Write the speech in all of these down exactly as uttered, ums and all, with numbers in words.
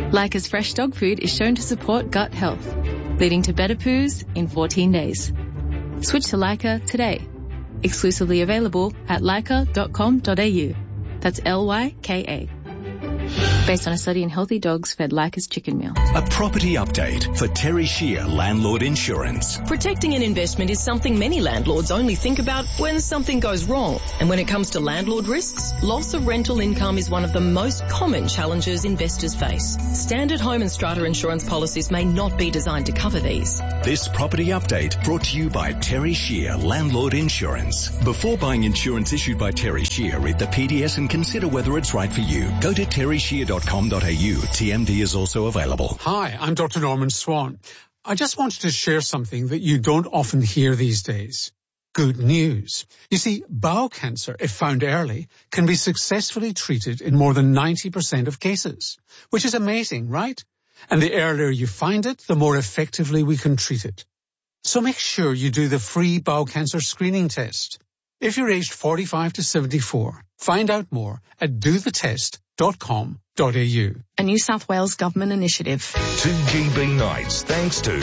Leica's fresh dog food is shown to support gut health, leading to better poos in fourteen days. Switch to Leica today. Exclusively available at leica dot com dot a u. That's L Y K A. Based on a study in healthy dogs fed Leica's chicken meal. A property update for Terry Shear Landlord Insurance. Protecting an investment is something many landlords only think about when something goes wrong. And when it comes to landlord risks, loss of rental income is one of the most common challenges investors face. Standard home and strata insurance policies may not be designed to cover these. This property update brought to you by Terry Shear Landlord Insurance. Before buying insurance issued by Terry Shear, read the P D S and consider whether it's right for you. Go to terry shear dot com dot a u. T M D is also available. Hi, I'm Doctor Norman Swan. I just wanted to share something that you don't often hear these days. Good news. You see, bowel cancer, if found early, can be successfully treated in more than ninety percent of cases, which is amazing, right? And the earlier you find it, the more effectively we can treat it. So make sure you do the free bowel cancer screening test. If you're aged forty-five to seventy-four, find out more at do the test dot com dot a u. A New South Wales government initiative. two G B nights thanks to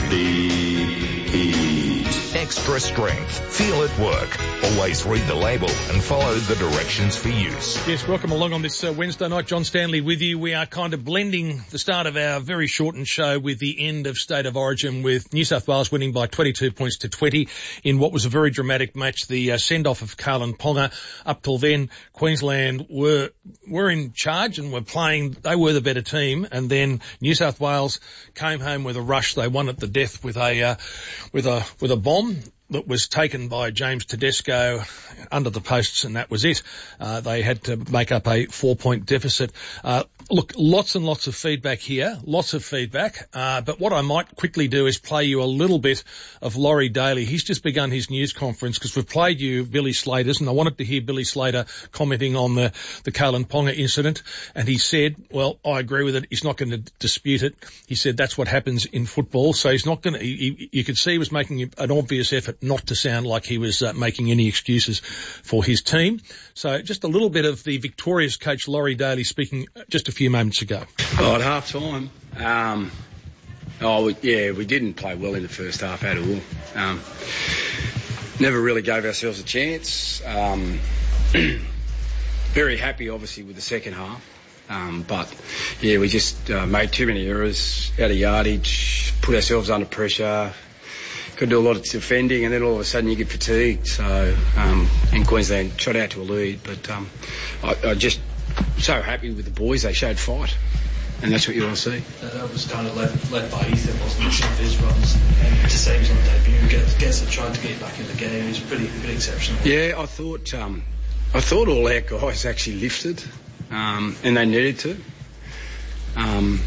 the Extra Strength. Feel it work. Always read the label and follow the directions for use. Yes, welcome along on this uh, Wednesday night. John Stanley with you. We are kind of blending the start of our very shortened show with the end of State of Origin, with New South Wales winning by twenty-two points to twenty in what was a very dramatic match. The uh, send-off of Kalyn Ponga. Up till then, Queensland were were in charge and were playing. They were the better team, and then New South Wales came home with a rush. They won at the death with a uh, with a with a bomb that was taken by James Tedesco under the posts, and that was it. Uh, they had to make up a four-point deficit. Uh, look, lots and lots of feedback here, lots of feedback. Uh, but what I might quickly do is play you a little bit of Laurie Daly. He's just begun his news conference because we've played you Billy Slater's, and I wanted to hear Billy Slater commenting on the, the Kalyn Ponga incident. And he said, well, I agree with it. He's not going to dispute it. He said that's what happens in football. So he's not going to, he, you could see he was making an obvious effort not to sound like he was uh, making any excuses for his team. So just a little bit of the Victorious coach Laurie Daly speaking just a few moments ago. Oh, at half time, um, oh, we, yeah, we didn't play well in the first half at all. Um, never really gave ourselves a chance. Um, very happy, obviously, with the second half. Um, but, yeah, we just uh, made too many errors, out of yardage, put ourselves under pressure. Could do a lot of defending, and then all of a sudden you get fatigued. So, um, in Queensland, shot out to a lead, but um, I, I just so happy with the boys. They showed fight, and that's what you want to see. Uh, that was kind of led, led by Ethan, wasn't it? Some of his runs, and to say he was on debut, gets, gets a try to get back in the game. He was pretty, pretty exceptional. Yeah, I thought, um, I thought all our guys actually lifted, um, and they needed to. Um,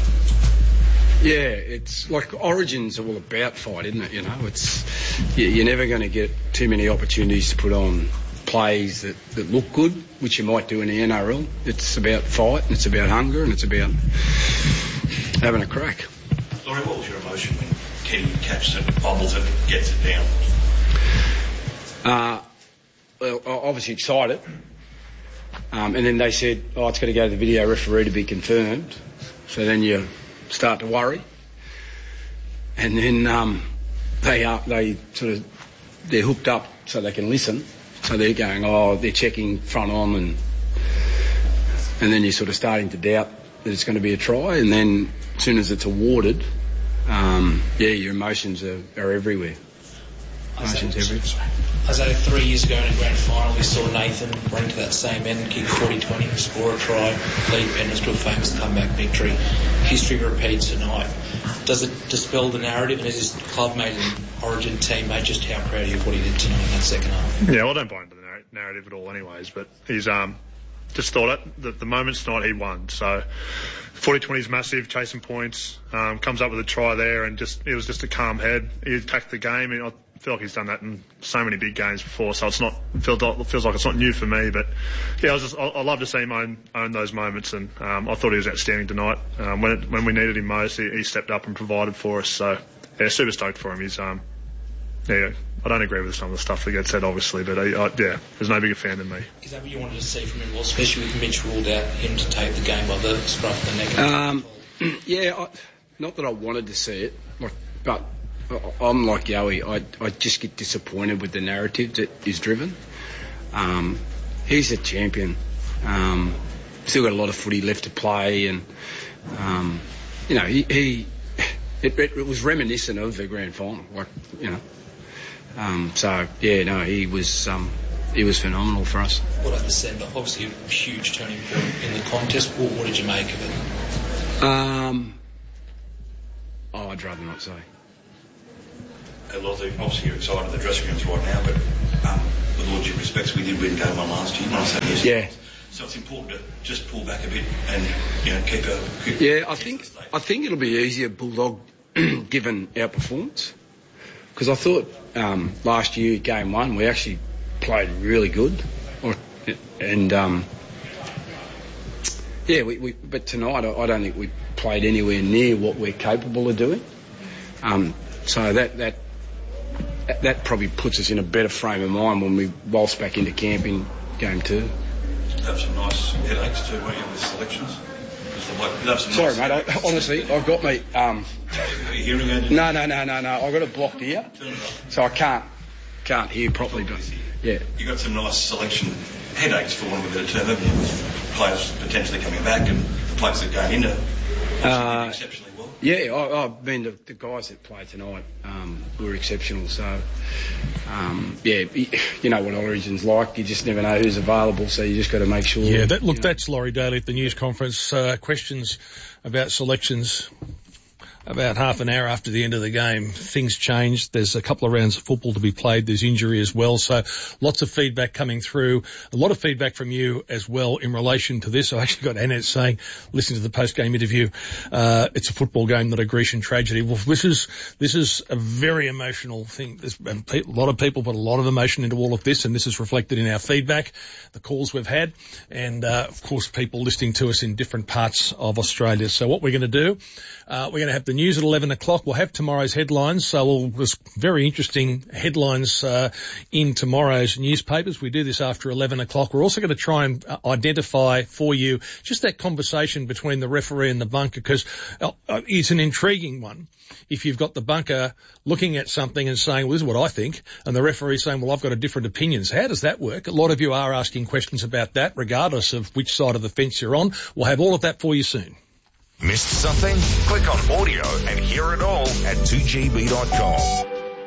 Yeah, it's like Origin's all about fight, isn't it? You know, it's you're never going to get too many opportunities to put on plays that, that look good, which you might do in the N R L. It's about fight, and it's about hunger, and it's about having a crack. Laurie, what was your emotion when Kenny catches it, bobbles it, gets it down? Uh, well, obviously excited. Um, and then they said, oh, it's got to go to the video referee to be confirmed. So then you start to worry, and then um, they are they sort of they're hooked up so they can listen. So they're going, oh, they're checking front on, and and then you're sort of starting to doubt that it's going to be a try. And then as soon as it's awarded, um, yeah, your emotions are, are everywhere. Emotions everywhere. Isaiah, three years ago in a grand final, we saw Nathan run to that same end, kick forty twenty, score a try, lead Penrith to a famous comeback victory. History repeats tonight. Does it dispel the narrative, and is his clubmate and Origin teammate just how proud of you of what he did tonight in that second half? Yeah, well, I don't buy into the narr- narrative at all anyways, but he's um just thought it, the, the moment's tonight he won. So forty twenty is massive, chasing points, um, comes up with a try there, and just it was just a calm head. He attacked the game, and I feel like he's done that in so many big games before, so it's not feels, feels like it's not new for me. But yeah, I was just I, I love to see him own, own those moments, and um, I thought he was outstanding tonight. Um, when it, when we needed him most, he, he stepped up and provided for us. So yeah, super stoked for him. He's um yeah, I don't agree with some of the stuff that gets said, obviously, but I, I, yeah, there's no bigger fan than me. Is that what you wanted to see from him, especially with Mitch ruled out him to take the game by the scruff of the neck? Um, yeah, I, not that I wanted to see it, like, but I'm like Yowie. I I just get disappointed with the narrative that is driven. Um, he's a champion. Um, still got a lot of footy left to play, and um, you know he, he it, it was reminiscent of the grand final, like you know. Um, so yeah, no, he was um, he was phenomenal for us. What about the send off? Obviously, a huge turning point in the contest. What, what did you make of it? Um, oh, I'd rather not say. A lot of the, obviously you're excited at the dressing rooms right now, but um, with all due respects, we did win game one last year. When I say yes, yeah. So it's important to just pull back a bit and you know keep a. Keep yeah, I think I think it'll be easier Bulldog given our performance, because I thought um, last year game one we actually played really good, or, and um, yeah, we, we but tonight I, I don't think we played anywhere near what we're capable of doing. Um, so that that. That probably puts us in a better frame of mind when we waltz back into camp in game two. Have some nice headaches too, weren't you, with selections? Sorry, mate. I, honestly, I've got me. Um, Are you hearing it? No, no, no, no, no. I've got it blocked ear, so I can't can't hear properly. But yeah, you got some nice selection headaches, for want of a better term, haven't you? With players potentially coming back and the players that go into uh, exceptionally well. Yeah, I, I mean the, the guys that played tonight um, were exceptional. So um, yeah, you know what Origin's like. You just never know who's available, so you just got to make sure. Yeah, that, look, you know. That's Laurie Daly at the news conference. Uh, questions about selections. About half an hour after the end of the game, things changed. There's a couple of rounds of football to be played. There's injury as well. So lots of feedback coming through. A lot of feedback from you as well in relation to this. I actually got Annette saying, listen to the post-game interview, uh, it's a football game, not a Grecian tragedy. Well, this is, this is a very emotional thing. There's a lot of people put a lot of emotion into all of this, and this is reflected in our feedback, the calls we've had, and, uh, of course, people listening to us in different parts of Australia. So what we're going to do, uh, we're going to have the news at eleven o'clock. We'll have tomorrow's headlines, so we'll, there's very interesting headlines uh, in tomorrow's newspapers. We do this after eleven o'clock. We're also going to try and uh, identify for you just that conversation between the referee and the bunker, because uh, it's an intriguing one. If you've got the bunker looking at something and saying, well, this is what I think, and the referee saying, well, I've got a different opinion. So how does that work? A lot of you are asking questions about that, regardless of which side of the fence you're on. We'll have all of that for you soon. Missed something? Click on audio and hear it all at two G B dot com.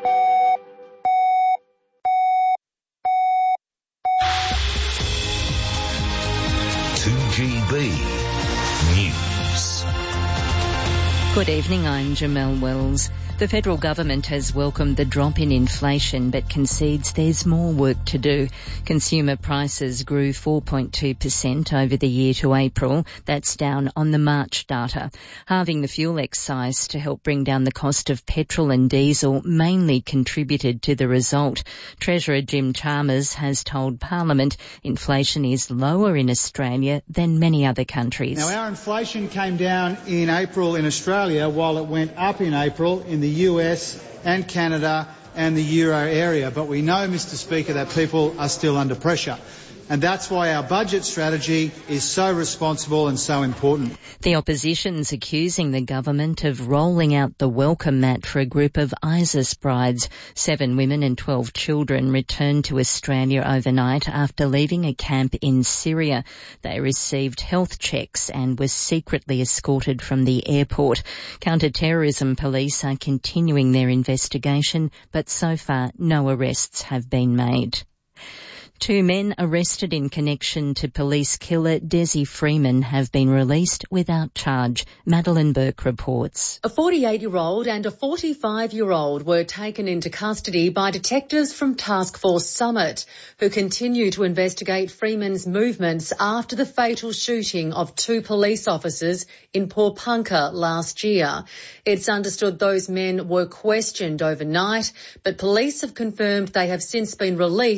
two G B News. Good evening, I'm Jamelle Wells. The federal government has welcomed the drop in inflation but concedes there's more work to do. Consumer prices grew four point two percent over the year to April. That's down on the March data. Halving the fuel excise to help bring down the cost of petrol and diesel mainly contributed to the result. Treasurer Jim Chalmers has told Parliament inflation is lower in Australia than many other countries. Now, our inflation came down in April in Australia while it went up in April in the U S and Canada and the Euro area. But we know, Mister Speaker, that people are still under pressure. And that's why our budget strategy is so responsible and so important. The opposition's accusing the government of rolling out the welcome mat for a group of ISIS brides. Seven women and twelve children returned to Australia overnight after leaving a camp in Syria. They received health checks and were secretly escorted from the airport. Counter-terrorism police are continuing their investigation, but so far no arrests have been made. Two men arrested in connection to police killer Desi Freeman have been released without charge. Madeline Burke reports. A forty-eight-year-old and a forty-five-year-old were taken into custody by detectives from Task Force Summit, who continue to investigate Freeman's movements after the fatal shooting of two police officers in Pawnpukka last year. It's understood those men were questioned overnight, but police have confirmed they have since been released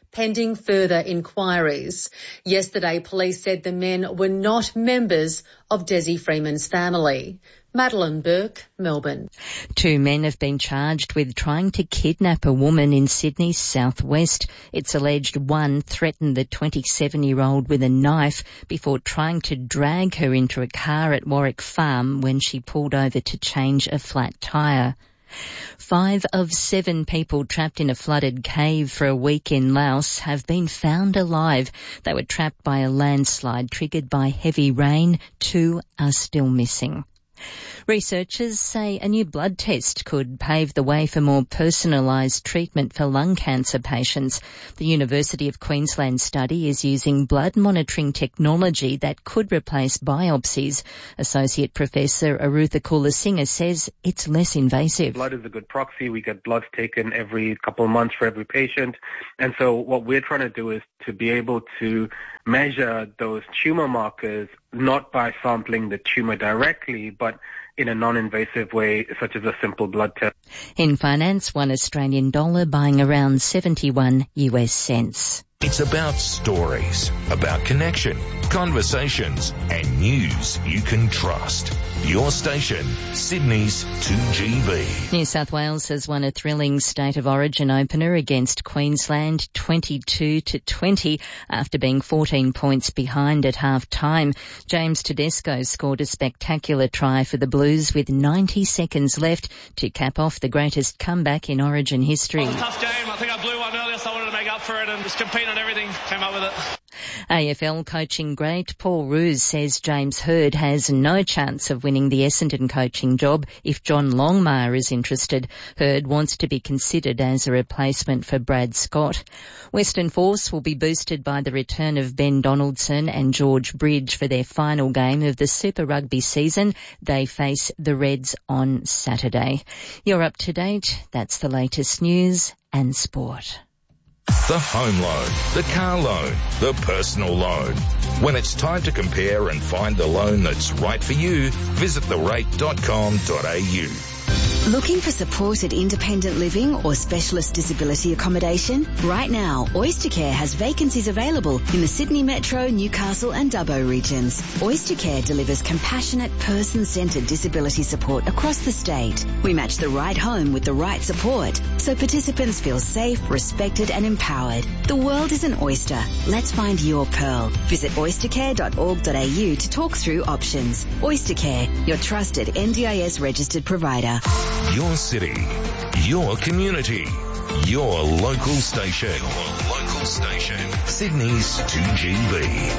pending further inquiries. Yesterday, police said the men were not members of Desi Freeman's family. Madeline Burke, Melbourne. Two men have been charged with trying to kidnap a woman in Sydney's southwest. It's alleged one threatened the twenty-seven-year-old with a knife before trying to drag her into a car at Warwick Farm when she pulled over to change a flat tyre. Five of seven people trapped in a flooded cave for a week in Laos have been found alive. They were trapped by a landslide triggered by heavy rain. Two are still missing. Researchers say a new blood test could pave the way for more personalised treatment for lung cancer patients. The University of Queensland study is using blood monitoring technology that could replace biopsies. Associate Professor Arutha Kulasinghe says it's less invasive. Blood is a good proxy. We get bloods taken every couple of months for every patient. And so what we're trying to do is to be able to measure those tumour markers not by sampling the tumour directly, but in a non-invasive way, such as a simple blood test. In finance, one Australian dollar buying around seventy-one U S cents. It's about stories, about connection, conversations, and news you can trust. Your station, Sydney's two G B. New South Wales has won a thrilling State of Origin opener against Queensland twenty-two to twenty after being fourteen points behind at half-time. James Tedesco scored a spectacular try for the Blues with ninety seconds left to cap off the greatest comeback in Origin history. It was a tough game. I think I blew one earlier, so I wanted to make up for it and just compete on everything. Came up with it. A F L coaching great Paul Roos says James Hird has no chance of winning the Essendon coaching job if John Longmire is interested. Hird wants to be considered as a replacement for Brad Scott. Western Force will be boosted by the return of Ben Donaldson and George Bridge for their final game of the Super Rugby season. They face the Reds on Saturday. You're up to date. That's the latest news and sport. The home loan, the car loan, the personal loan. When it's time to compare and find the loan that's right for you, visit the rate dot com dot a u. Looking for supported independent living or specialist disability accommodation? Right now, Oystercare has vacancies available in the Sydney Metro, Newcastle and Dubbo regions. Oystercare delivers compassionate, person-centred disability support across the state. We match the right home with the right support, so participants feel safe, respected and empowered. The world is an oyster. Let's find your pearl. Visit oystercare dot org dot a u to talk through options. Oystercare, your trusted N D I S registered provider. Your city, your community, your local station. Your local station. Sydney's two G B.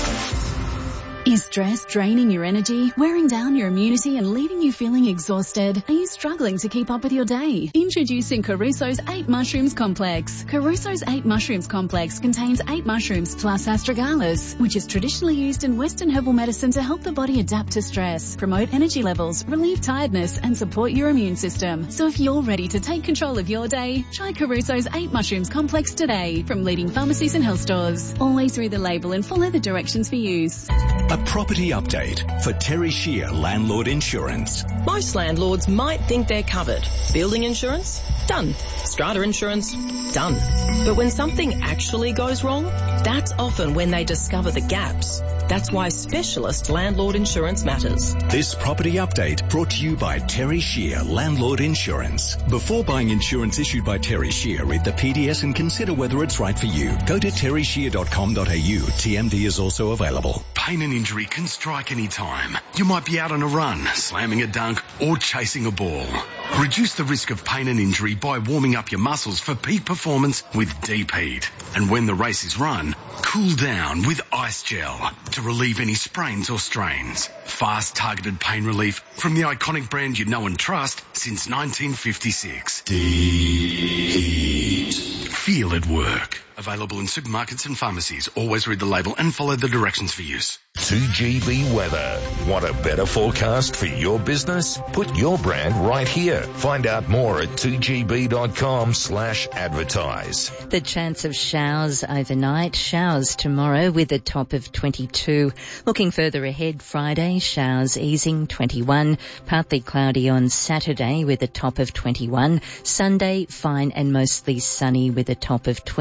Is stress draining your energy, wearing down your immunity and leaving you feeling exhausted? Are you struggling to keep up with your day? Introducing Caruso's eight Mushrooms Complex. Caruso's eight Mushrooms Complex contains eight mushrooms plus astragalus, which is traditionally used in Western herbal medicine to help the body adapt to stress, promote energy levels, relieve tiredness and support your immune system. So if you're ready to take control of your day, try Caruso's eight Mushrooms Complex today from leading pharmacies and health stores. Always read the label and follow the directions for use. A property update for Terry Shear Landlord Insurance. Most landlords might think they're covered. Building insurance? Done. Strata insurance? Done. But when something actually goes wrong, that's often when they discover the gaps. That's why specialist landlord insurance matters. This property update brought to you by Terry Shear Landlord Insurance. Before buying insurance issued by Terry Shear, read the P D S and consider whether it's right for you. Go to terry shear dot com dot a u. T M D is also available. Pain and injury can strike any time. You might be out on a run, slamming a dunk, or chasing a ball. Reduce the risk of pain and injury by warming up your muscles for peak performance with Deep Heat. And when the race is run, cool down with Ice Gel to relieve any sprains or strains. Fast, targeted pain relief from the iconic brand you know and trust since nineteen fifty-six. Deep Heat. Feel it work. Available in supermarkets and pharmacies. Always read the label and follow the directions for use. two G B weather. Want a better forecast for your business? Put your brand right here. Find out more at two g b dot com slash advertise. The chance of showers overnight. Showers tomorrow with a top of twenty-two. Looking further ahead, Friday, showers easing twenty-one. Partly cloudy on Saturday with a top of twenty-one. Sunday, fine and mostly sunny with a top of twenty.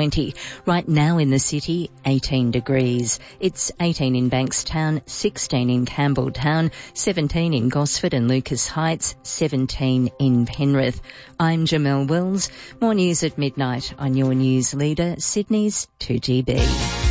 Right now in the city, eighteen degrees. It's eighteen in Bankstown, sixteen in Campbelltown, seventeen in Gosford and Lucas Heights, seventeen in Penrith. I'm Jamelle Wills. More news at midnight on your news leader, Sydney's two G B.